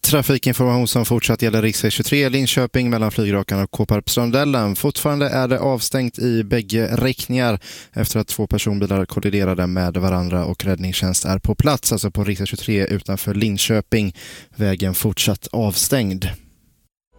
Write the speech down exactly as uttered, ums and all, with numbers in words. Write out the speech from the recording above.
Trafikinformation som fortsatt gäller riksväg tjugotre Linköping mellan Flygrakan och Kåparpsrondellen. Fortfarande är det avstängt i bägge riktningar efter att två personbilar kolliderade med varandra och räddningstjänst är på plats, alltså på riksväg tjugotre utanför Linköping. Vägen fortsatt avstängd.